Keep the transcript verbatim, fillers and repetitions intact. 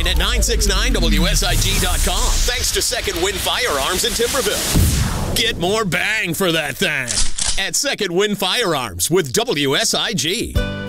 at nine six nine W S I G dot com. Thanks to Second Wind Firearms in Timberville. Get more bang for that thing at Second Wind Firearms with W S I G.